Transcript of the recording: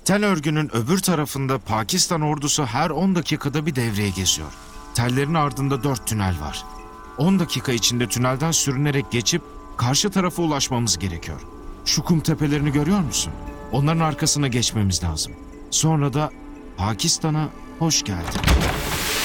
Tel örgünün öbür tarafında Pakistan ordusu her 10 dakikada bir devreye geziyor. Tellerin ardında 4 tünel var. 10 dakika içinde tünelden sürünerek geçip karşı tarafa ulaşmamız gerekiyor. Şu kum tepelerini görüyor musun? Onların arkasına geçmemiz lazım. Sonra da Pakistan'a hoş geldin.